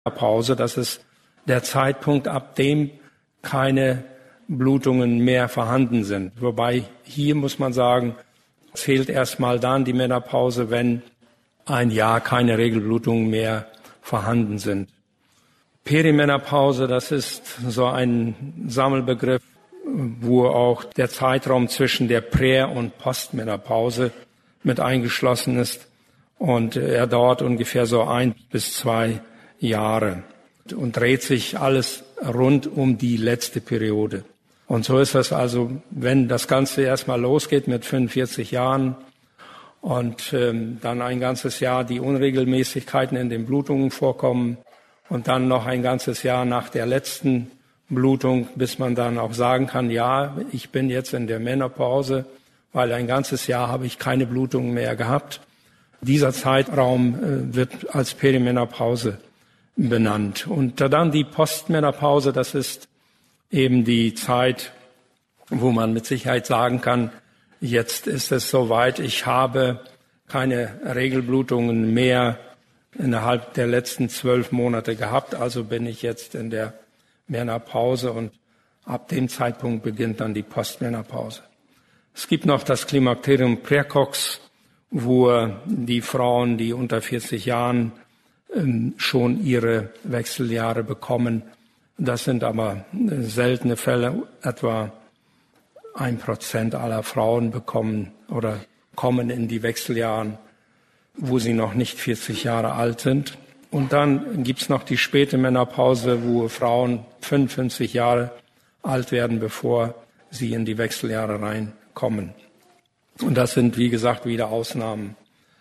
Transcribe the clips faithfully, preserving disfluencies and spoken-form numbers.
Pause, das ist der Zeitpunkt, ab dem keine Blutungen mehr vorhanden sind. Wobei hier muss man sagen, zählt erstmal dann die Menopause, wenn ein Jahr keine Regelblutungen mehr vorhanden sind. Perimenopause, das ist so ein Sammelbegriff, wo auch der Zeitraum zwischen der Prä- und Postmenopause mit eingeschlossen ist. Und er dauert ungefähr so ein bis zwei Jahre und dreht sich alles rund um die letzte Periode. Und so ist das also, wenn das Ganze erstmal losgeht mit fünfundvierzig Jahren und ähm, dann ein ganzes Jahr die Unregelmäßigkeiten in den Blutungen vorkommen und dann noch ein ganzes Jahr nach der letzten Blutung, bis man dann auch sagen kann, ja, ich bin jetzt in der Menopause, weil ein ganzes Jahr habe ich keine Blutungen mehr gehabt. Dieser Zeitraum äh, wird als Perimenopause benannt. Und dann die Postmenopause, das ist eben die Zeit, wo man mit Sicherheit sagen kann, jetzt ist es soweit, ich habe keine Regelblutungen mehr innerhalb der letzten zwölf Monate gehabt, also bin ich jetzt in der Menopause und ab dem Zeitpunkt beginnt dann die Postmenopause. Es gibt noch das Klimakterium praecox, wo die Frauen, die unter vierzig Jahren ähm, schon ihre Wechseljahre bekommen. Das sind aber seltene Fälle. Etwa ein Prozent aller Frauen bekommen oder kommen in die Wechseljahren, wo sie noch nicht vierzig Jahre alt sind. Und dann gibt's noch die späte Menopause, wo Frauen fünfundfünfzig Jahre alt werden, bevor sie in die Wechseljahre reinkommen. Und das sind, wie gesagt, wieder Ausnahmen.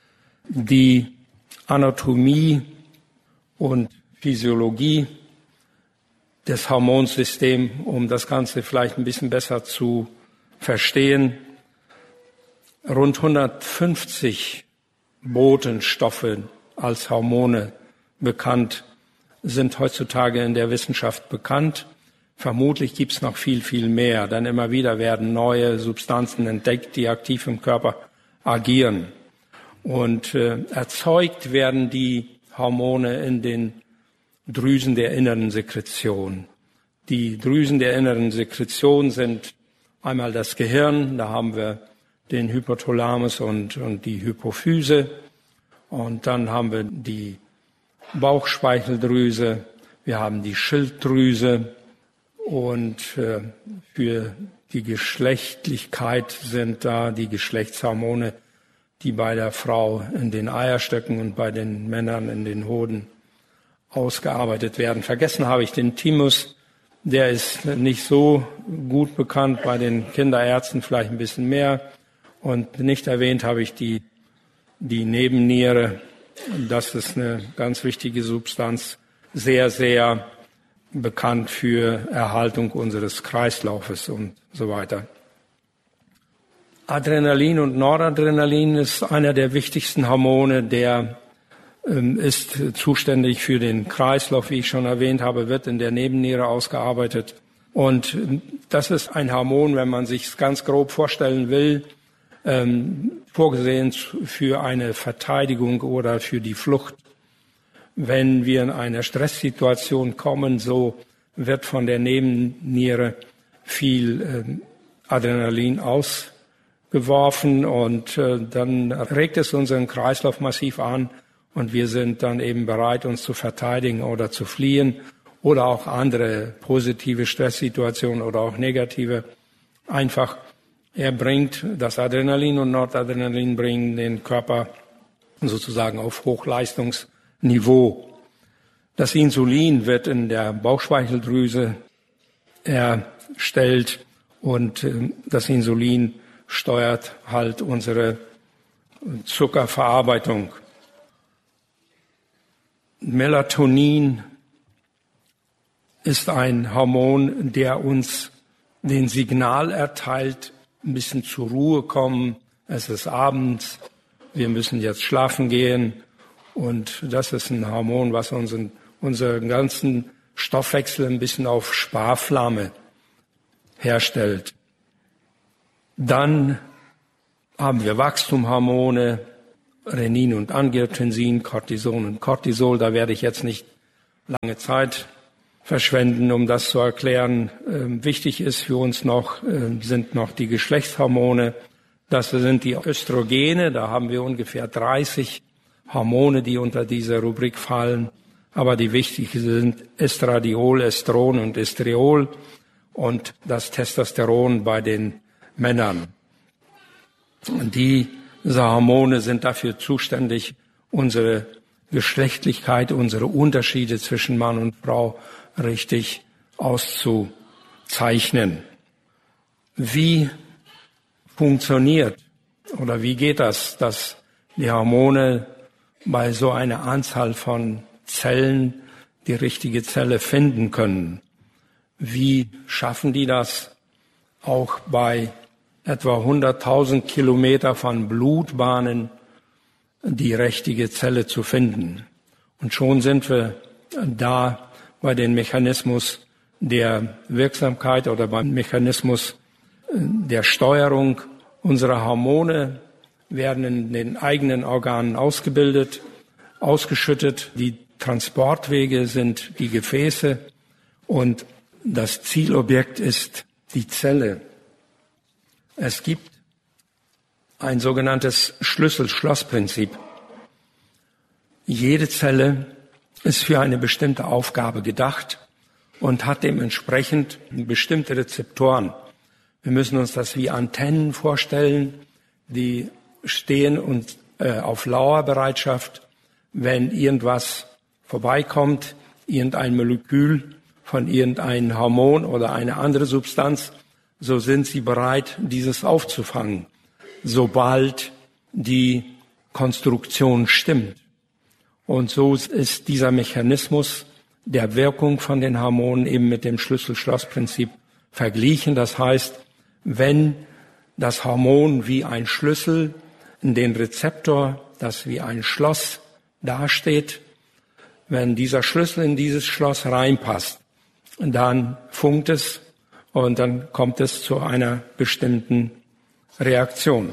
Die Anatomie und Physiologie des Hormonsystems, um das Ganze vielleicht ein bisschen besser zu verstehen. Rund hundertfünfzig Botenstoffe als Hormone bekannt sind heutzutage in der Wissenschaft bekannt. Vermutlich gibt es noch viel, viel mehr, denn immer wieder werden neue Substanzen entdeckt, die aktiv im Körper agieren. Und äh, erzeugt werden die Hormone in den Drüsen der inneren Sekretion. Die Drüsen der inneren Sekretion sind einmal das Gehirn, da haben wir den Hypothalamus und, und die Hypophyse. Und dann haben wir die Bauchspeicheldrüse, wir haben die Schilddrüse. Und äh, für die Geschlechtlichkeit sind da die Geschlechtshormone, die bei der Frau in den Eierstöcken und bei den Männern in den Hoden ausgearbeitet werden. Vergessen habe ich den Thymus, der ist nicht so gut bekannt, bei den Kinderärzten vielleicht ein bisschen mehr. Und nicht erwähnt habe ich die, die Nebenniere. Das ist eine ganz wichtige Substanz, sehr, sehr bekannt für Erhaltung unseres Kreislaufes und so weiter. Adrenalin und Noradrenalin ist einer der wichtigsten Hormone, der ähm, ist zuständig für den Kreislauf, wie ich schon erwähnt habe, wird in der Nebenniere ausgearbeitet. Und ähm, das ist ein Hormon, wenn man sich es ganz grob vorstellen will, ähm, vorgesehen für eine Verteidigung oder für die Flucht. Wenn wir in eine Stresssituation kommen, so wird von der Nebenniere viel äh, Adrenalin ausgeworfen und äh, dann regt es unseren Kreislauf massiv an und wir sind dann eben bereit, uns zu verteidigen oder zu fliehen oder auch andere positive Stresssituationen oder auch negative. Einfach, er bringt das Adrenalin und Noradrenalin bringen den Körper sozusagen auf Hochleistungs Niveau. Das Insulin wird in der Bauchspeicheldrüse erstellt und das Insulin steuert halt unsere Zuckerverarbeitung. Melatonin ist ein Hormon, der uns den Signal erteilt, ein bisschen zur Ruhe kommen. Es ist abends, wir müssen jetzt schlafen gehen. Und das ist ein Hormon, was unseren, unseren ganzen Stoffwechsel ein bisschen auf Sparflamme herstellt. Dann haben wir Wachstumshormone, Renin und Angiotensin, Cortison und Cortisol. Da werde ich jetzt nicht lange Zeit verschwenden, um das zu erklären. Ähm, wichtig ist für uns noch, äh, sind noch die Geschlechtshormone. Das sind die Östrogene. Da haben wir ungefähr dreißig Hormone, die unter diese Rubrik fallen. Aber die wichtigsten sind Estradiol, Estron und Estriol und das Testosteron bei den Männern. Diese Hormone sind dafür zuständig, unsere Geschlechtlichkeit, unsere Unterschiede zwischen Mann und Frau richtig auszuzeichnen. Wie funktioniert oder wie geht das, dass die Hormone bei so einer Anzahl von Zellen die richtige Zelle finden können? Wie schaffen die das, auch bei etwa hunderttausend Kilometer von Blutbahnen die richtige Zelle zu finden? Und schon sind wir da bei dem Mechanismus der Wirksamkeit oder beim Mechanismus der Steuerung. Unsere Hormone werden in den eigenen Organen ausgebildet, ausgeschüttet. Die Transportwege sind die Gefäße und das Zielobjekt ist die Zelle. Es gibt ein sogenanntes Schlüssel-Schloss-Prinzip. Jede Zelle ist für eine bestimmte Aufgabe gedacht und hat dementsprechend bestimmte Rezeptoren. Wir müssen uns das wie Antennen vorstellen, die stehen und äh, auf Lauerbereitschaft, wenn irgendwas vorbeikommt, irgendein Molekül von irgendeinem Hormon oder eine andere Substanz, so sind sie bereit, dieses aufzufangen, sobald die Konstruktion stimmt. Und so ist dieser Mechanismus der Wirkung von den Hormonen eben mit dem Schlüssel-Schloss-Prinzip verglichen. Das heißt, wenn das Hormon wie ein Schlüssel in den Rezeptor, das wie ein Schloss dasteht, wenn dieser Schlüssel in dieses Schloss reinpasst, dann funkt es und dann kommt es zu einer bestimmten Reaktion.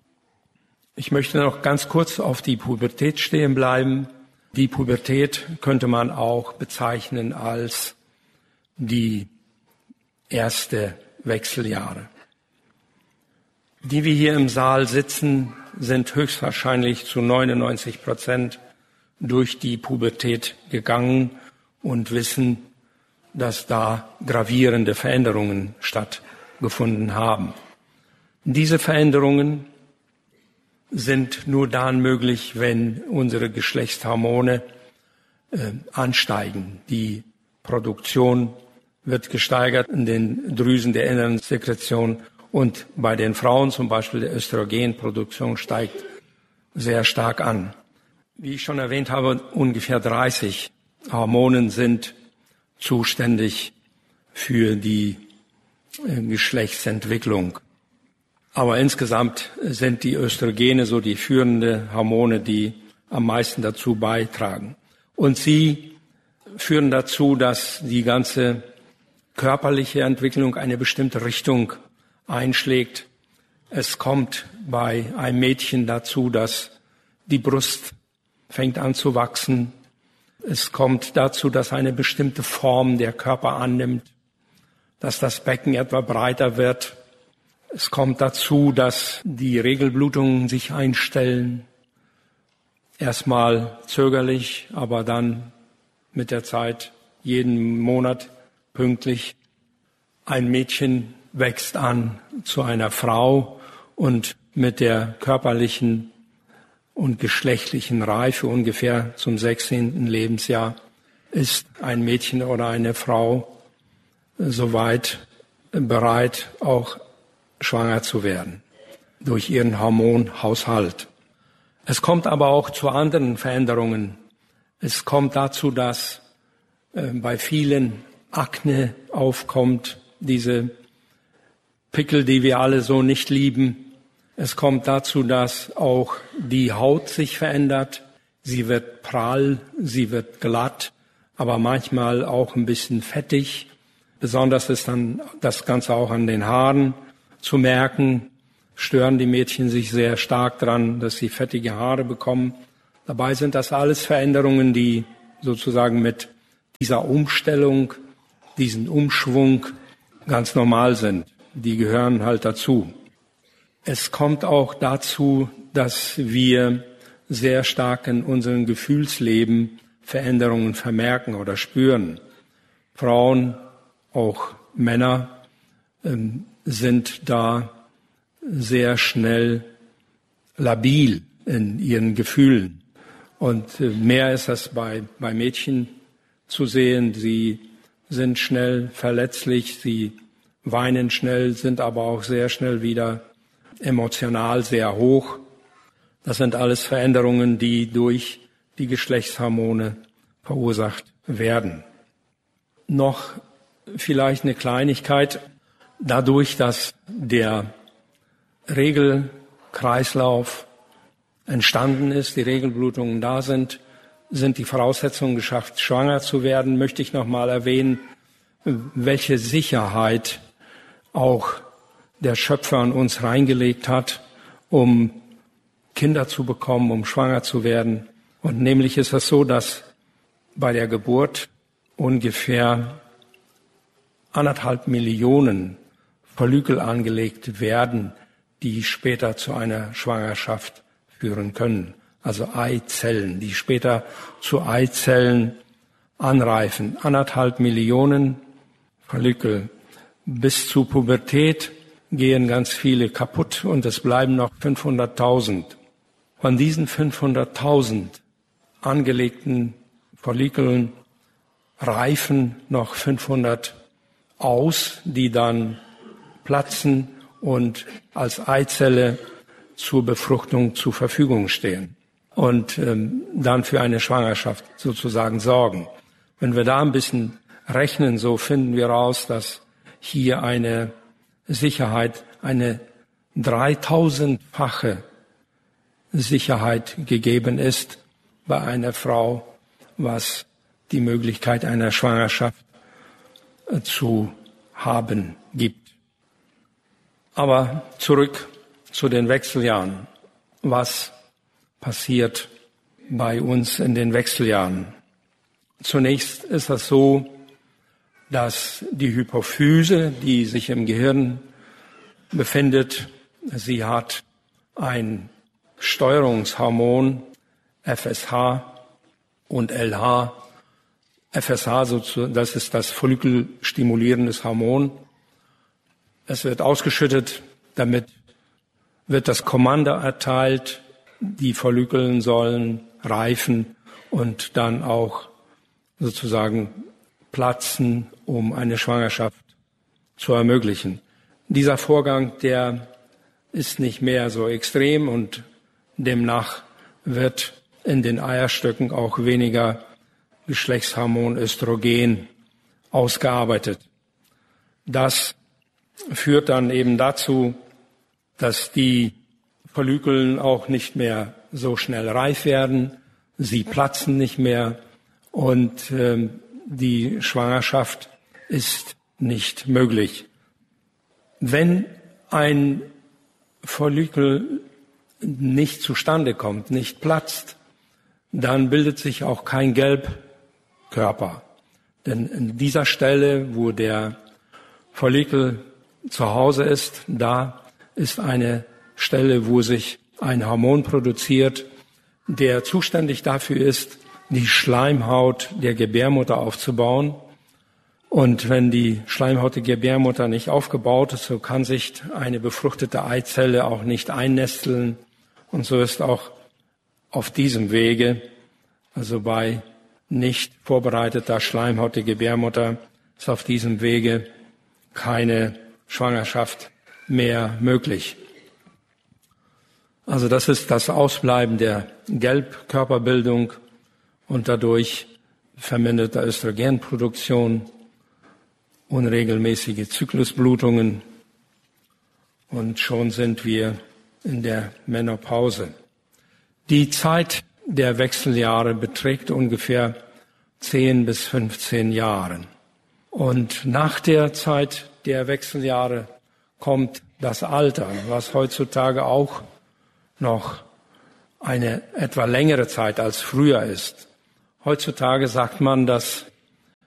Ich möchte noch ganz kurz auf die Pubertät stehen bleiben. Die Pubertät könnte man auch bezeichnen als die erste Wechseljahre. Die wir hier im Saal sitzen, sind höchstwahrscheinlich zu neunundneunzig Prozent durch die Pubertät gegangen und wissen, dass da gravierende Veränderungen stattgefunden haben. Diese Veränderungen sind nur dann möglich, wenn unsere Geschlechtshormone äh, ansteigen. Die Produktion wird gesteigert in den Drüsen der inneren Sekretion und bei den Frauen zum Beispiel die Östrogenproduktion steigt sehr stark an. Wie ich schon erwähnt habe, ungefähr dreißig Hormone sind zuständig für die äh, Geschlechtsentwicklung. Aber insgesamt sind die Östrogene so die führende Hormone, die am meisten dazu beitragen. Und sie führen dazu, dass die ganze körperliche Entwicklung eine bestimmte Richtung einschlägt. Es kommt bei einem Mädchen dazu, dass die Brust fängt an zu wachsen. Es kommt dazu, dass eine bestimmte Form der Körper annimmt, dass das Becken etwa breiter wird. Es kommt dazu, dass die Regelblutungen sich einstellen. Erstmal zögerlich, aber dann mit der Zeit jeden Monat pünktlich. Ein Mädchen wächst an zu einer Frau und mit der körperlichen und geschlechtlichen Reife ungefähr zum sechzehnten Lebensjahr ist ein Mädchen oder eine Frau soweit bereit, auch schwanger zu werden durch ihren Hormonhaushalt. Es kommt aber auch zu anderen Veränderungen. Es kommt dazu, dass äh, bei vielen Akne aufkommt, diese Pickel, die wir alle so nicht lieben. Es kommt dazu, dass auch die Haut sich verändert. Sie wird prall, sie wird glatt, aber manchmal auch ein bisschen fettig. Besonders ist dann das Ganze auch an den Haaren zu merken. Stören die Mädchen sich sehr stark dran, dass sie fettige Haare bekommen. Dabei sind das alles Veränderungen, die sozusagen mit dieser Umstellung, diesen Umschwung ganz normal sind. Die gehören halt dazu. Es kommt auch dazu, dass wir sehr stark in unserem Gefühlsleben Veränderungen vermerken oder spüren. Frauen, auch Männer, ähm, sind da sehr schnell labil in ihren Gefühlen. Und äh, mehr ist das bei, bei Mädchen zu sehen. Sie sind schnell verletzlich, sie weinen schnell, sind aber auch sehr schnell wieder emotional sehr hoch. Das sind alles Veränderungen, die durch die Geschlechtshormone verursacht werden. Noch vielleicht eine Kleinigkeit. Dadurch, dass der Regelkreislauf entstanden ist, die Regelblutungen da sind, sind die Voraussetzungen geschafft, schwanger zu werden, möchte ich noch mal erwähnen, welche Sicherheit auch der Schöpfer in uns reingelegt hat, um Kinder zu bekommen, um schwanger zu werden. Und nämlich ist es so, dass bei der Geburt ungefähr anderthalb Millionen Follikel angelegt werden, die später zu einer Schwangerschaft führen können. Also Eizellen, die später zu Eizellen anreifen. Anderthalb Millionen Follikel. Bis zur Pubertät gehen ganz viele kaputt und es bleiben noch fünfhunderttausend. Von diesen fünfhunderttausend angelegten Follikeln reifen noch fünfhundert aus, die dann platzen und als Eizelle zur Befruchtung zur Verfügung stehen und ähm, dann für eine Schwangerschaft sozusagen sorgen. Wenn wir da ein bisschen rechnen, so finden wir raus, dass hier eine Sicherheit, eine dreitausendfache Sicherheit gegeben ist bei einer Frau, was die Möglichkeit einer Schwangerschaft zu haben gibt. Aber zurück zu den Wechseljahren. Was passiert bei uns in den Wechseljahren? Zunächst ist es so, dass die Hypophyse, die sich im Gehirn befindet, sie hat ein Steuerungshormon, F S H und L H. F S H, das ist das follikelstimulierendes Hormon. Es wird ausgeschüttet, damit wird das Kommando erteilt, die Follikeln sollen reifen und dann auch sozusagen platzen, um eine Schwangerschaft zu ermöglichen. Dieser Vorgang, der ist nicht mehr so extrem und demnach wird in den Eierstöcken auch weniger Geschlechtshormon Östrogen ausgearbeitet. Das führt dann eben dazu, dass die Follikeln auch nicht mehr so schnell reif werden, sie platzen nicht mehr und äh, die Schwangerschaft ist nicht möglich. Wenn ein Follikel nicht zustande kommt, nicht platzt, dann bildet sich auch kein Gelbkörper. Denn an dieser Stelle, wo der Follikel zu Hause ist, da ist eine Stelle, wo sich ein Hormon produziert, der zuständig dafür ist, die Schleimhaut der Gebärmutter aufzubauen. Und wenn die Schleimhaut der Gebärmutter nicht aufgebaut ist, so kann sich eine befruchtete Eizelle auch nicht einnesteln. Und so ist auch auf diesem Wege, also bei nicht vorbereiteter Schleimhaut der Gebärmutter, ist auf diesem Wege keine Schwangerschaft mehr möglich. Also das ist das Ausbleiben der Gelbkörperbildung und dadurch verminderte Östrogenproduktion, unregelmäßige Zyklusblutungen und schon sind wir in der Menopause. Die Zeit der Wechseljahre beträgt ungefähr zehn bis fünfzehn Jahre. Und nach der Zeit der Wechseljahre kommt das Alter, was heutzutage auch noch eine etwa längere Zeit als früher ist. Heutzutage sagt man, dass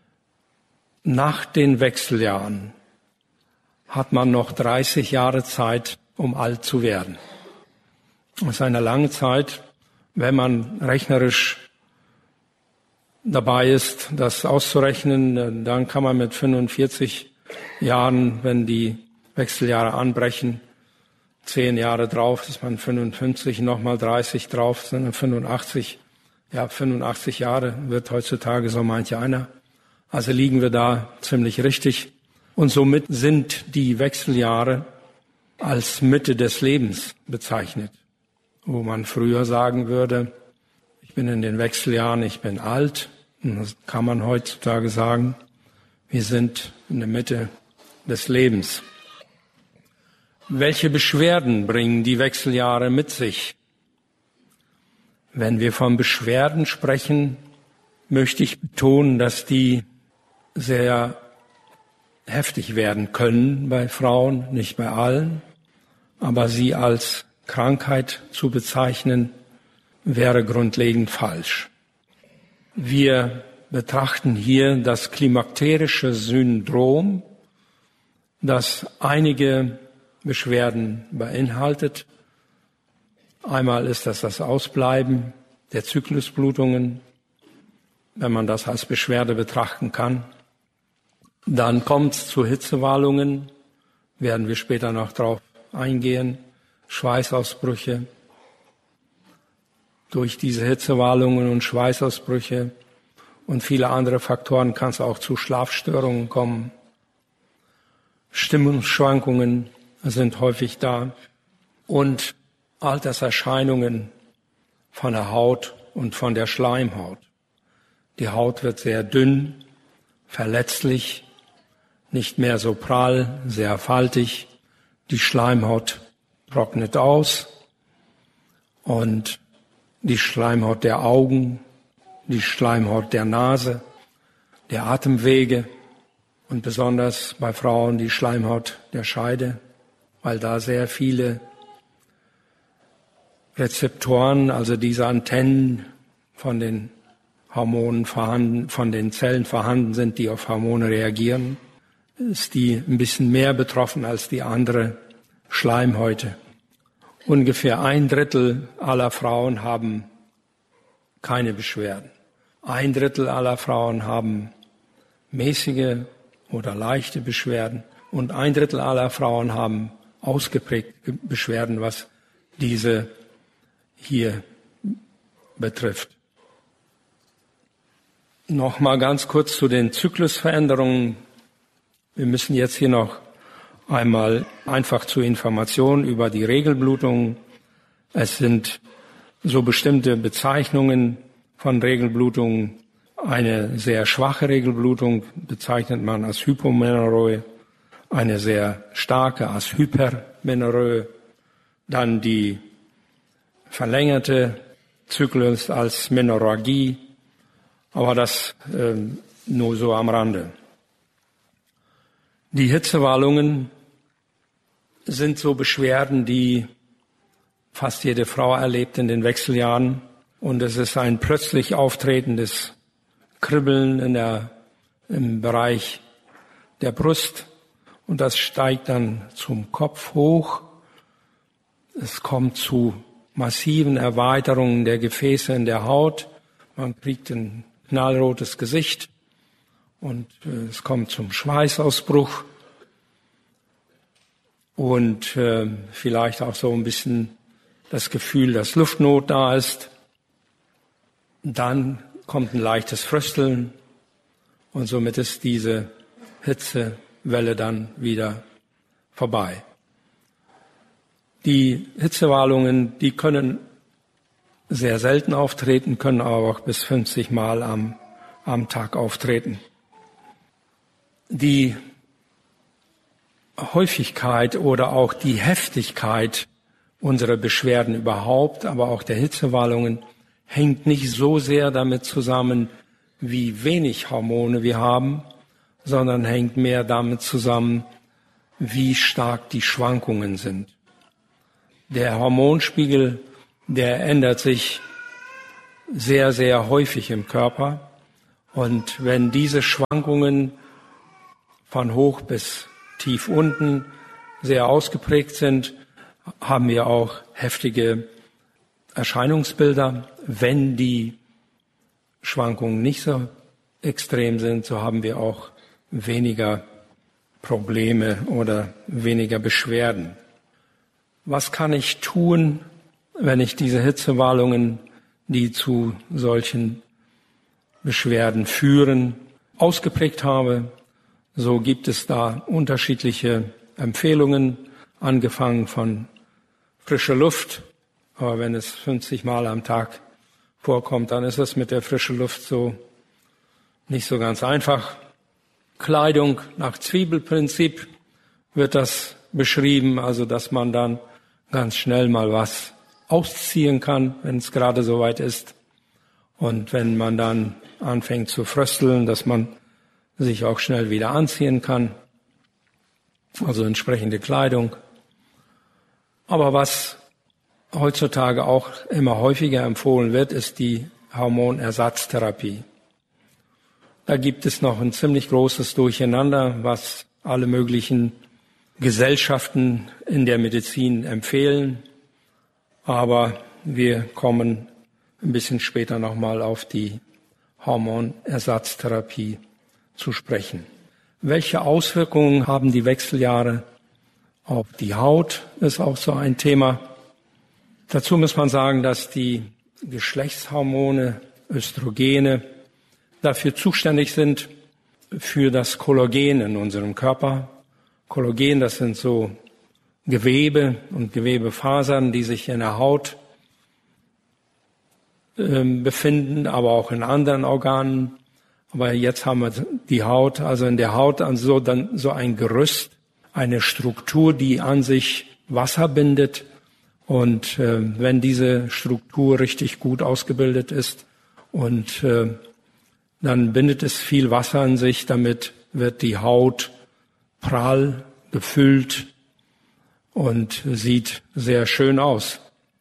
nach den Wechseljahren hat man noch dreißig Jahre Zeit, um alt zu werden. Das ist eine lange Zeit, wenn man rechnerisch dabei ist, das auszurechnen. Dann kann man mit fünfundvierzig Jahren, wenn die Wechseljahre anbrechen, zehn Jahre drauf, ist man fünfundfünfzig, nochmal dreißig drauf, sind fünfundachtzig. Ja, fünfundachtzig Jahre wird heutzutage so manch einer. Also liegen wir da ziemlich richtig. Und somit sind die Wechseljahre als Mitte des Lebens bezeichnet, wo man früher sagen würde, ich bin in den Wechseljahren, ich bin alt. Und das kann man heutzutage sagen, wir sind in der Mitte des Lebens. Welche Beschwerden bringen die Wechseljahre mit sich? Wenn wir von Beschwerden sprechen, möchte ich betonen, dass die sehr heftig werden können bei Frauen, nicht bei allen, aber sie als Krankheit zu bezeichnen, wäre grundlegend falsch. Wir betrachten hier das klimakterische Syndrom, das einige Beschwerden beinhaltet. Einmal ist das das Ausbleiben der Zyklusblutungen, wenn man das als Beschwerde betrachten kann. Dann kommt es zu Hitzewallungen, werden wir später noch drauf eingehen, Schweißausbrüche. Durch diese Hitzewallungen und Schweißausbrüche und viele andere Faktoren kann es auch zu Schlafstörungen kommen. Stimmungsschwankungen sind häufig da und Alterserscheinungen von der Haut und von der Schleimhaut. Die Haut wird sehr dünn, verletzlich, nicht mehr so prall, sehr faltig. Die Schleimhaut trocknet aus und die Schleimhaut der Augen, die Schleimhaut der Nase, der Atemwege und besonders bei Frauen die Schleimhaut der Scheide, weil da sehr viele Rezeptoren, also diese Antennen von den Hormonen vorhanden, von den Zellen vorhanden sind, die auf Hormone reagieren, ist die ein bisschen mehr betroffen als die andere Schleimhäute. Ungefähr ein Drittel aller Frauen haben keine Beschwerden. Ein Drittel aller Frauen haben mäßige oder leichte Beschwerden und ein Drittel aller Frauen haben ausgeprägte Beschwerden, was diese hier betrifft. Noch mal ganz kurz zu den Zyklusveränderungen. Wir müssen jetzt hier noch einmal einfach zur Information über die Regelblutungen. Es sind so bestimmte Bezeichnungen von Regelblutungen. Eine sehr schwache Regelblutung bezeichnet man als Hypomenorrhoe, eine sehr starke als Hypermenorrhoe, dann die verlängerte Zyklus als Menorrhagie, aber das äh, nur so am Rande. Die Hitzewallungen sind so Beschwerden, die fast jede Frau erlebt in den Wechseljahren. Und es ist ein plötzlich auftretendes Kribbeln in der, im Bereich der Brust. Und das steigt dann zum Kopf hoch. Es kommt zu massiven Erweiterungen der Gefäße in der Haut. Man kriegt ein knallrotes Gesicht. Und äh, es kommt zum Schweißausbruch und äh, vielleicht auch so ein bisschen das Gefühl, dass Luftnot da ist. Dann kommt ein leichtes Frösteln und somit ist diese Hitzewelle dann wieder vorbei. Die Hitzewallungen, die können sehr selten auftreten, können aber auch bis fünfzig Mal am, am Tag auftreten. Die Häufigkeit oder auch die Heftigkeit unserer Beschwerden überhaupt, aber auch der Hitzewallungen, hängt nicht so sehr damit zusammen, wie wenig Hormone wir haben, sondern hängt mehr damit zusammen, wie stark die Schwankungen sind. Der Hormonspiegel, der ändert sich sehr, sehr häufig im Körper. Und wenn diese Schwankungen von hoch bis tief unten sehr ausgeprägt sind, haben wir auch heftige Erscheinungsbilder. Wenn die Schwankungen nicht so extrem sind, so haben wir auch weniger Probleme oder weniger Beschwerden. Was kann ich tun, wenn ich diese Hitzewallungen, die zu solchen Beschwerden führen, ausgeprägt habe? So gibt es da unterschiedliche Empfehlungen, angefangen von frischer Luft. Aber wenn es fünfzig Mal am Tag vorkommt, dann ist es mit der frischen Luft so nicht so ganz einfach. Kleidung nach Zwiebelprinzip wird das beschrieben, also dass man dann ganz schnell mal was ausziehen kann, wenn es gerade soweit ist. Und wenn man dann anfängt zu frösteln, dass man sich auch schnell wieder anziehen kann. Also entsprechende Kleidung. Aber was heutzutage auch immer häufiger empfohlen wird, ist die Hormonersatztherapie. Da gibt es noch ein ziemlich großes Durcheinander, was alle möglichen Gesellschaften in der Medizin empfehlen. Aber wir kommen ein bisschen später nochmal auf die Hormonersatztherapie zu sprechen. Welche Auswirkungen haben die Wechseljahre auf die Haut, ist auch so ein Thema. Dazu muss man sagen, dass die Geschlechtshormone, Östrogene, dafür zuständig sind für das Kollagen in unserem Körper. Kollagen, das sind so Gewebe und Gewebefasern, die sich in der Haut äh, befinden, aber auch in anderen Organen. Aber jetzt haben wir die Haut, also in der Haut also dann so ein Gerüst, eine Struktur, die an sich Wasser bindet. Und äh, wenn diese Struktur richtig gut ausgebildet ist und äh, dann bindet es viel Wasser an sich, damit wird die Haut prall gefüllt und sieht sehr schön aus.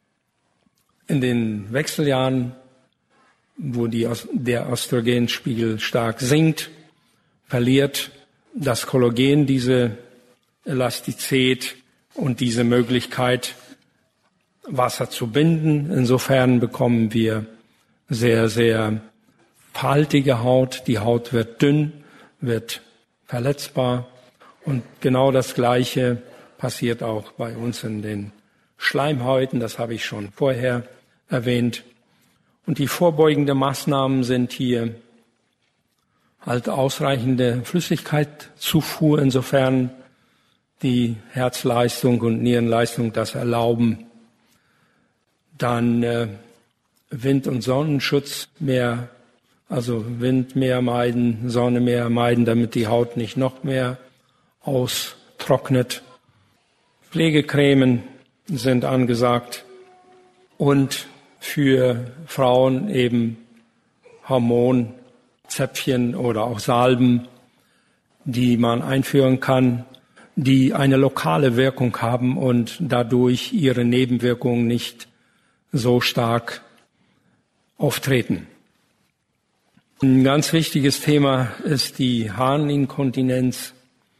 In den Wechseljahren, wo die, der Östrogenspiegel stark sinkt, verliert das Kollagen diese Elastizität und diese Möglichkeit, Wasser zu binden. Insofern bekommen wir sehr, sehr faltige Haut. Die Haut wird dünn, wird verletzbar. Und genau das Gleiche passiert auch bei uns in den Schleimhäuten. Das habe ich schon vorher erwähnt. Und die vorbeugenden Maßnahmen sind hier halt ausreichende Flüssigkeitszufuhr, insofern die Herzleistung und Nierenleistung das erlauben. Dann äh, Wind- und Sonnenschutz mehr, also Wind mehr meiden, Sonne mehr meiden, damit die Haut nicht noch mehr austrocknet. Pflegecremen sind angesagt und für Frauen eben Hormonzäpfchen oder auch Salben, die man einführen kann, die eine lokale Wirkung haben und dadurch ihre Nebenwirkungen nicht so stark auftreten. Ein ganz wichtiges Thema ist die Harninkontinenz.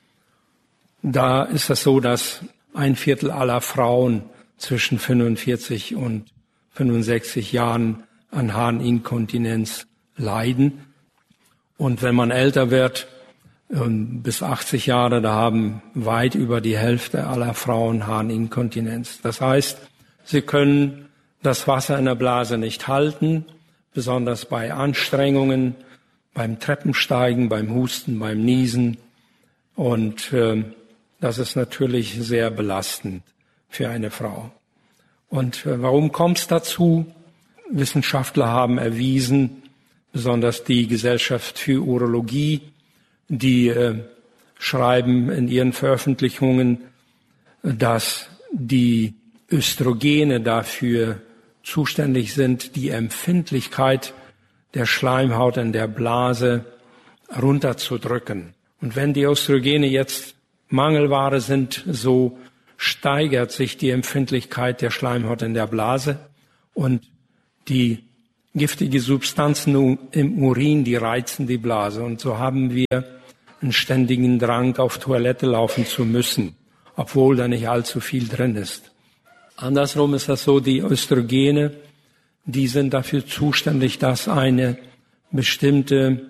Da ist es so, dass ein Viertel aller Frauen zwischen fünfundvierzig und fünfundsechzig Jahren an Harninkontinenz leiden. Und wenn man älter wird, bis achtzig Jahre, da haben weit über die Hälfte aller Frauen Harninkontinenz. Das heißt, sie können das Wasser in der Blase nicht halten, besonders bei Anstrengungen, beim Treppensteigen, beim Husten, beim Niesen. Und äh, das ist natürlich sehr belastend für eine Frau. Und äh, warum kommt es dazu? Wissenschaftler haben erwiesen, besonders die Gesellschaft für Urologie, die äh, schreiben in ihren Veröffentlichungen, dass die Östrogene dafür zuständig sind, die Empfindlichkeit der Schleimhaut in der Blase runterzudrücken. Und wenn die Östrogene jetzt Mangelware sind, so steigert sich die Empfindlichkeit der Schleimhaut in der Blase und die giftige Substanzen im Urin, die reizen die Blase. Und so haben wir einen ständigen Drang, auf Toilette laufen zu müssen, obwohl da nicht allzu viel drin ist. Andersrum ist das so, die Östrogene, die sind dafür zuständig, dass eine bestimmte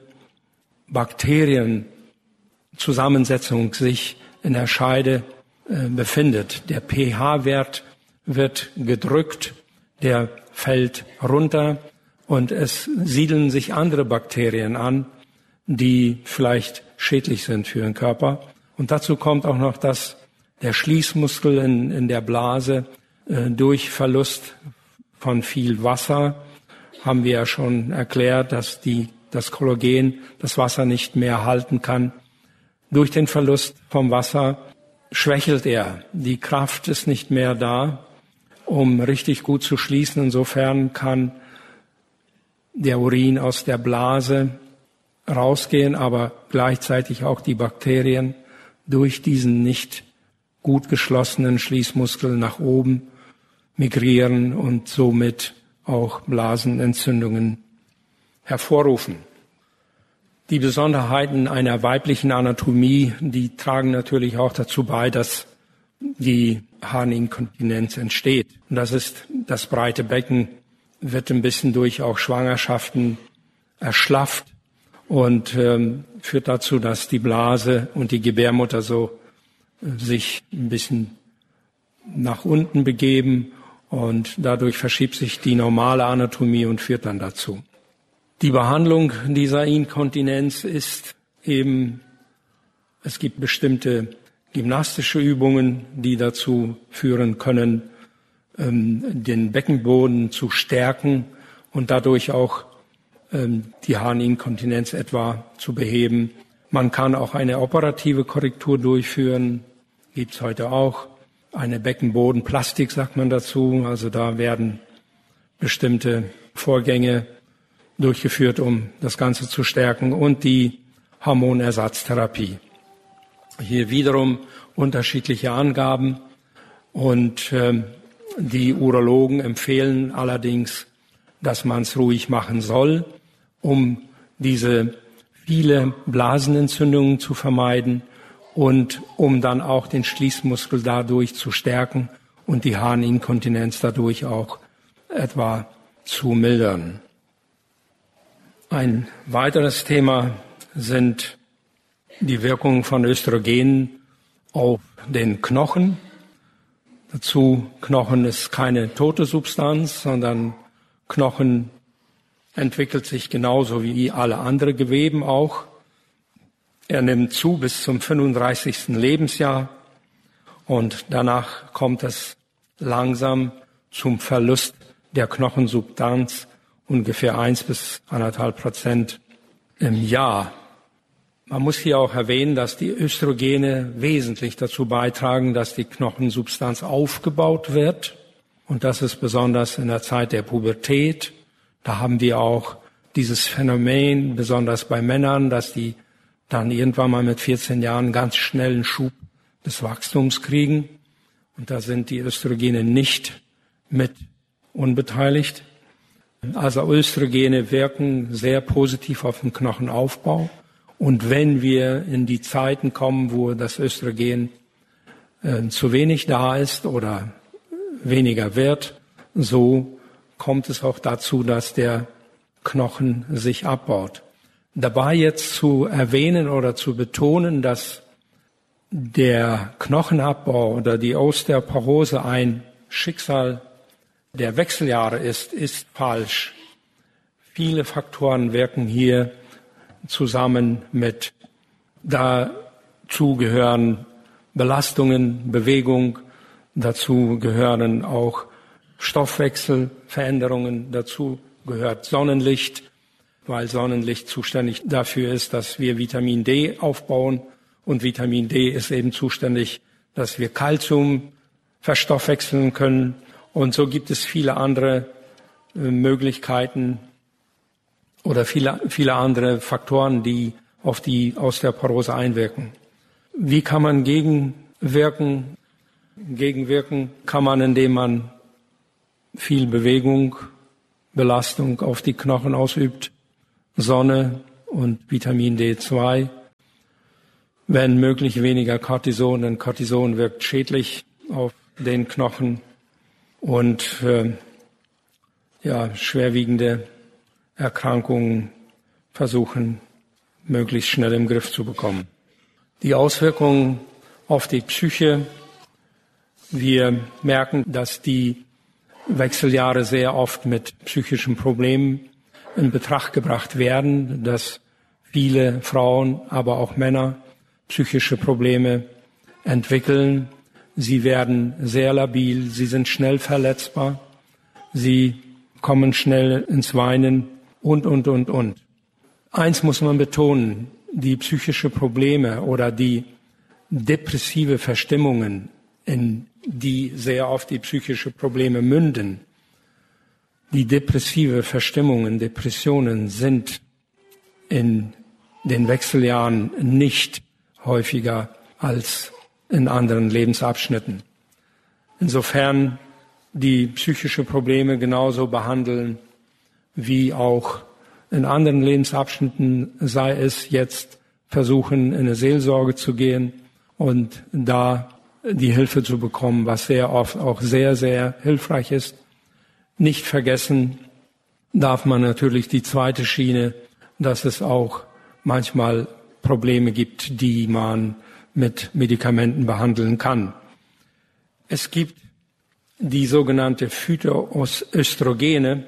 Bakterienzusammensetzung sich in der Scheide äh, befindet. Der pH-Wert wird gedrückt, der fällt runter und es siedeln sich andere Bakterien an, die vielleicht schädlich sind für den Körper. Und dazu kommt auch noch, dass der Schließmuskel in, in der Blase äh, durch Verlust von viel Wasser, haben wir ja schon erklärt, dass die, das Kollagen das Wasser nicht mehr halten kann. Durch den Verlust vom Wasser schwächelt er. Die Kraft ist nicht mehr da, um richtig gut zu schließen. Insofern kann der Urin aus der Blase rausgehen, aber gleichzeitig auch die Bakterien durch diesen nicht gut geschlossenen Schließmuskel nach oben migrieren und somit auch Blasenentzündungen hervorrufen. Die Besonderheiten einer weiblichen Anatomie, die tragen natürlich auch dazu bei, dass die Harninkontinenz entsteht. Und das ist das breite Becken, wird ein bisschen durch auch Schwangerschaften erschlafft und ähm, führt dazu, dass die Blase und die Gebärmutter so äh, sich ein bisschen nach unten begeben und dadurch verschiebt sich die normale Anatomie und führt dann dazu. Die Behandlung dieser Inkontinenz ist eben, es gibt bestimmte gymnastische Übungen, die dazu führen können, den Beckenboden zu stärken und dadurch auch die Harninkontinenz etwa zu beheben. Man kann auch eine operative Korrektur durchführen, gibt's heute auch. Eine Beckenbodenplastik sagt man dazu, also da werden bestimmte Vorgänge durchgeführt, um das Ganze zu stärken, und die Hormonersatztherapie. Hier wiederum unterschiedliche Angaben und äh, die Urologen empfehlen allerdings, dass man es ruhig machen soll, um diese viele Blasenentzündungen zu vermeiden und um dann auch den Schließmuskel dadurch zu stärken und die Harninkontinenz dadurch auch etwa zu mildern. Ein weiteres Thema sind die Wirkungen von Östrogenen auf den Knochen. Dazu, Knochen ist keine tote Substanz, sondern Knochen entwickelt sich genauso wie alle anderen Geweben auch. Er nimmt zu bis zum fünfunddreißigsten Lebensjahr und danach kommt es langsam zum Verlust der Knochensubstanz, ungefähr eins bis anderthalb Prozent im Jahr. Man muss hier auch erwähnen, dass die Östrogene wesentlich dazu beitragen, dass die Knochensubstanz aufgebaut wird. Und das ist besonders in der Zeit der Pubertät. Da haben wir auch dieses Phänomen, besonders bei Männern, dass die dann irgendwann mal mit vierzehn Jahren ganz schnell einen Schub des Wachstums kriegen. Und da sind die Östrogene nicht mit unbeteiligt. Also Östrogene wirken sehr positiv auf den Knochenaufbau. Und wenn wir in die Zeiten kommen, wo das Östrogen äh, zu wenig da ist oder weniger wird, so kommt es auch dazu, dass der Knochen sich abbaut. Dabei jetzt zu erwähnen oder zu betonen, dass der Knochenabbau oder die Osteoporose ein Schicksal der Wechseljahre ist, ist falsch. Viele Faktoren wirken hier zusammen mit. Dazu gehören Belastungen, Bewegung, dazu gehören auch Stoffwechselveränderungen, dazu gehört Sonnenlicht, weil Sonnenlicht zuständig dafür ist, dass wir Vitamin D aufbauen. Und Vitamin D ist eben zuständig, dass wir Kalzium verstoffwechseln können. Und so gibt es viele andere äh, Möglichkeiten oder viele, viele andere Faktoren, die auf die Osteoporose einwirken. Wie kann man gegenwirken? Gegenwirken kann man, indem man viel Bewegung, Belastung auf die Knochen ausübt, Sonne und Vitamin D zwei. wenn möglich weniger Cortison, denn Cortison wirkt schädlich auf den Knochen und äh, ja, schwerwiegende Erkrankungen versuchen, möglichst schnell im Griff zu bekommen. Die Auswirkungen auf die Psyche. Wir merken, dass die Wechseljahre sehr oft mit psychischen Problemen in Betracht gebracht werden, dass viele Frauen, aber auch Männer psychische Probleme entwickeln. Sie werden sehr labil, sie sind schnell verletzbar, sie kommen schnell ins Weinen und, und, und, und. Eins muss man betonen, die psychische Probleme oder die depressive Verstimmungen, in die sehr oft die psychische Probleme münden, die depressive Verstimmungen, Depressionen sind in den Wechseljahren nicht häufiger als in anderen Lebensabschnitten. Insofern die psychische Probleme genauso behandeln wie auch in anderen Lebensabschnitten, sei es jetzt versuchen, in eine Seelsorge zu gehen und da die Hilfe zu bekommen, was sehr oft auch sehr, sehr hilfreich ist. Nicht vergessen darf man natürlich die zweite Schiene, dass es auch manchmal Probleme gibt, die man mit Medikamenten behandeln kann. Es gibt die sogenannte Phytoöstrogene.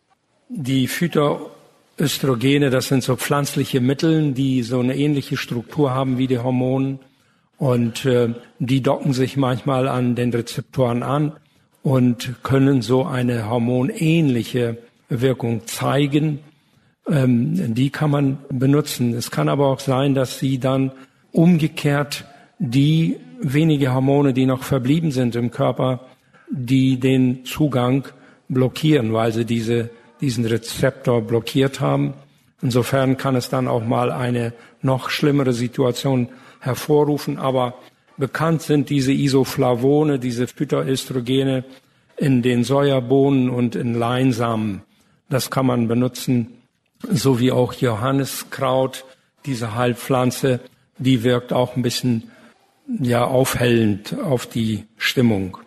Die Phytoöstrogene, das sind so pflanzliche Mittel, die so eine ähnliche Struktur haben wie die Hormone. Und äh, die docken sich manchmal an den Rezeptoren an und können so eine hormonähnliche Wirkung zeigen. Ähm, die kann man benutzen. Es kann aber auch sein, dass sie dann umgekehrt die wenige Hormone, die noch verblieben sind im Körper, die den Zugang blockieren, weil sie diese, diesen Rezeptor blockiert haben. Insofern kann es dann auch mal eine noch schlimmere Situation hervorrufen, aber bekannt sind diese Isoflavone, diese Phytoöstrogene in den Sojabohnen und in Leinsamen. Das kann man benutzen, so wie auch Johanniskraut, diese Heilpflanze, die wirkt auch ein bisschen ja aufhellend auf die Stimmung.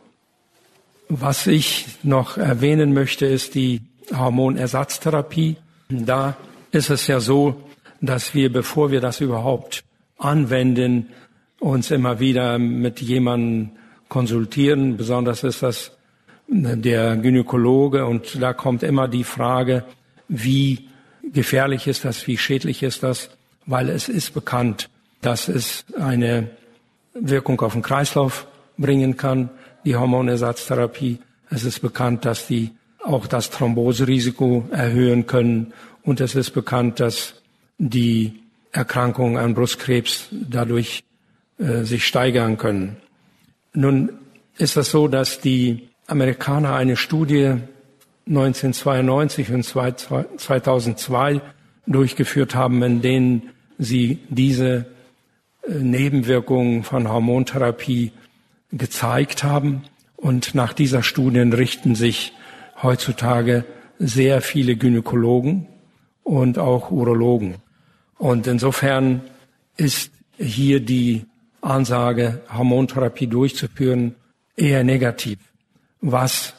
Was ich noch erwähnen möchte, ist die Hormonersatztherapie. Da ist es ja so, dass wir, bevor wir das überhaupt anwenden, uns immer wieder mit jemandem konsultieren. Besonders ist das der Gynäkologe und da kommt immer die Frage, wie gefährlich ist das, wie schädlich ist das, weil es ist bekannt, dass es eine Wirkung auf den Kreislauf bringen kann, die Hormonersatztherapie. Es ist bekannt, dass die auch das Thromboserisiko erhöhen können und es ist bekannt, dass die Erkrankungen an Brustkrebs dadurch äh, sich steigern können. Nun ist es so, dass die Amerikaner eine Studie neunzehnhundertzweiundneunzig und zweitausendzwei durchgeführt haben, in denen sie diese äh, Nebenwirkungen von Hormontherapie gezeigt haben. Und nach dieser Studie richten sich heutzutage sehr viele Gynäkologen und auch Urologen. Und insofern ist hier die Ansage, Hormontherapie durchzuführen, eher negativ. Was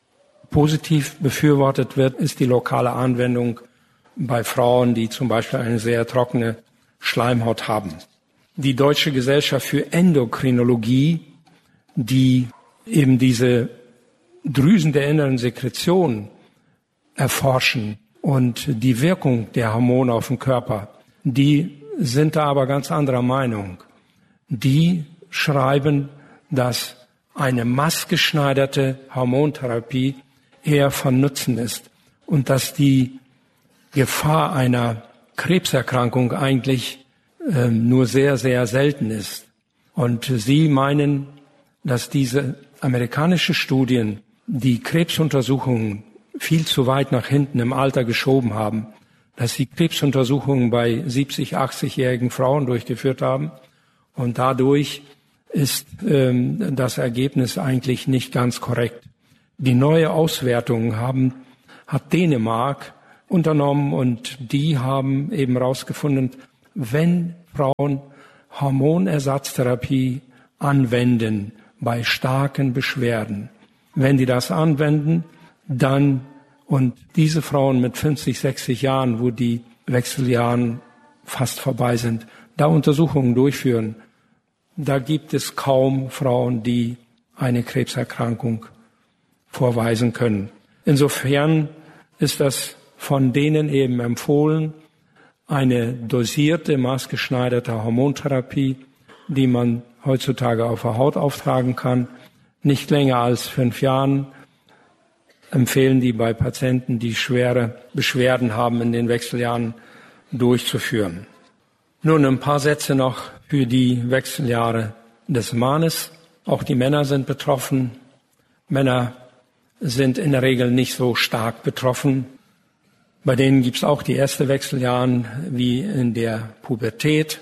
positiv befürwortet wird, ist die lokale Anwendung bei Frauen, die zum Beispiel eine sehr trockene Schleimhaut haben. Die Deutsche Gesellschaft für Endokrinologie, die eben diese Drüsen der inneren Sekretion erforschen und die Wirkung der Hormone auf den Körper, die sind da aber ganz anderer Meinung. Die schreiben, dass eine maßgeschneiderte Hormontherapie eher von Nutzen ist und dass die Gefahr einer Krebserkrankung eigentlich äh, nur sehr, sehr selten ist. Und sie meinen, dass diese amerikanischen Studien die Krebsuntersuchungen viel zu weit nach hinten im Alter geschoben haben, dass sie Krebsuntersuchungen bei siebzig-, achtzig-jährigen Frauen durchgeführt haben und dadurch ist ähm, das Ergebnis eigentlich nicht ganz korrekt. Die neue Auswertung haben, hat Dänemark unternommen und die haben eben herausgefunden, wenn Frauen Hormonersatztherapie anwenden bei starken Beschwerden. Wenn die das anwenden, dann, und diese Frauen mit fünfzig, sechzig Jahren, wo die Wechseljahren fast vorbei sind, da Untersuchungen durchführen, da gibt es kaum Frauen, die eine Krebserkrankung vorweisen können. Insofern ist das von denen eben empfohlen, eine dosierte, maßgeschneiderte Hormontherapie, die man heutzutage auf der Haut auftragen kann, nicht länger als fünf Jahren, empfehlen die bei Patienten, die schwere Beschwerden haben in den Wechseljahren, durchzuführen. Nun ein paar Sätze noch für die Wechseljahre des Mannes. Auch die Männer sind betroffen. Männer sind in der Regel nicht so stark betroffen. Bei denen gibt es auch die ersten Wechseljahre wie in der Pubertät.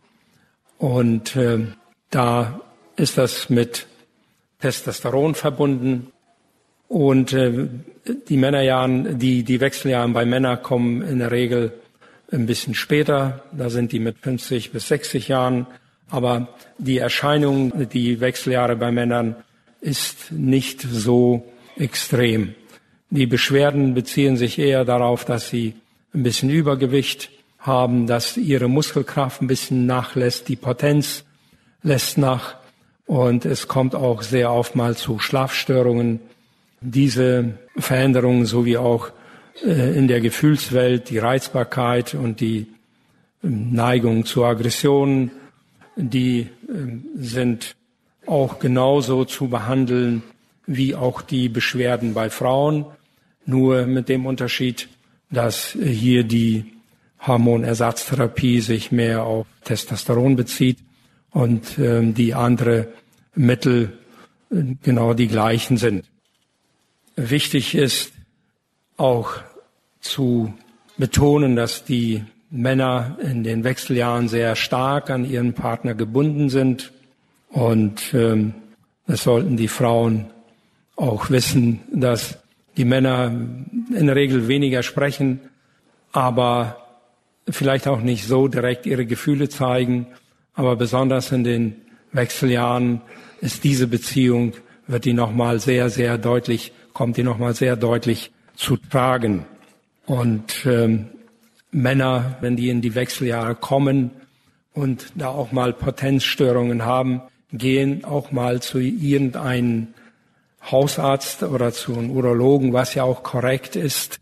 Und äh, da ist das mit Testosteron verbunden. Und äh, die Männerjahren, die, die Wechseljahre bei Männern kommen in der Regel ein bisschen später. Da sind die mit fünfzig bis sechzig Jahren. Aber die Erscheinung, die Wechseljahre bei Männern, ist nicht so extrem. Die Beschwerden beziehen sich eher darauf, dass sie ein bisschen Übergewicht haben, dass ihre Muskelkraft ein bisschen nachlässt, die Potenz lässt nach und es kommt auch sehr oft mal zu Schlafstörungen. Diese Veränderungen sowie auch äh, in der Gefühlswelt, die Reizbarkeit und die äh, Neigung zu Aggressionen, die äh, sind auch genauso zu behandeln wie auch die Beschwerden bei Frauen, nur mit dem Unterschied, dass hier die Hormonersatztherapie sich mehr auf Testosteron bezieht und äh, die andere Mittel äh, genau die gleichen sind. Wichtig ist auch zu betonen, dass die Männer in den Wechseljahren sehr stark an ihren Partner gebunden sind und äh, das sollten die Frauen auch wissen, dass die Männer in der Regel weniger sprechen, aber vielleicht auch nicht so direkt ihre Gefühle zeigen. Aber besonders in den Wechseljahren ist diese Beziehung, wird die nochmal sehr, sehr deutlich, kommt die nochmal sehr deutlich zu tragen. Und ähm, Männer, wenn die in die Wechseljahre kommen und da auch mal Potenzstörungen haben, gehen auch mal zu irgendeinem Hausarzt oder zu einem Urologen, was ja auch korrekt ist,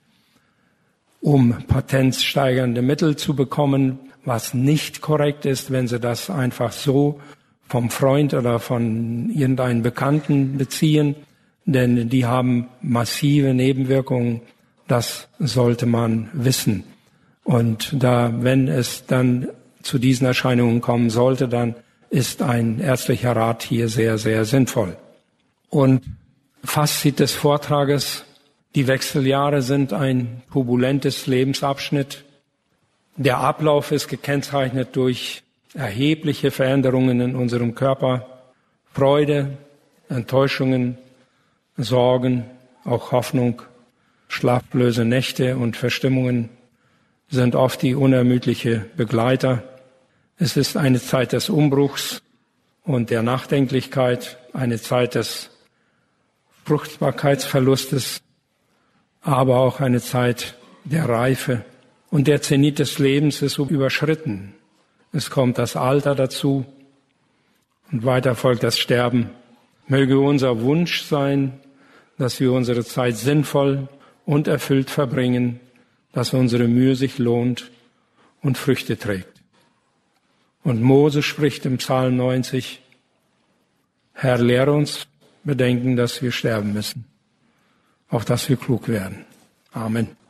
um potenzsteigernde Mittel zu bekommen, was nicht korrekt ist, wenn sie das einfach so vom Freund oder von irgendeinem Bekannten beziehen, denn die haben massive Nebenwirkungen, das sollte man wissen. Und da, wenn es dann zu diesen Erscheinungen kommen sollte, dann ist ein ärztlicher Rat hier sehr, sehr sinnvoll. Und Fazit des Vortrages: Die Wechseljahre sind ein turbulentes Lebensabschnitt. Der Ablauf ist gekennzeichnet durch erhebliche Veränderungen in unserem Körper, Freude, Enttäuschungen, Sorgen, auch Hoffnung, schlaflose Nächte und Verstimmungen sind oft die unermüdliche Begleiter. Es ist eine Zeit des Umbruchs und der Nachdenklichkeit, eine Zeit des Fruchtbarkeitsverlustes, aber auch eine Zeit der Reife. Und der Zenit des Lebens ist so überschritten. Es kommt das Alter dazu und weiter folgt das Sterben. Möge unser Wunsch sein, dass wir unsere Zeit sinnvoll und erfüllt verbringen, dass unsere Mühe sich lohnt und Früchte trägt. Und Mose spricht im Psalm neunzig, Herr, lehre uns bedenken, dass wir sterben müssen, auf dass wir klug werden. Amen.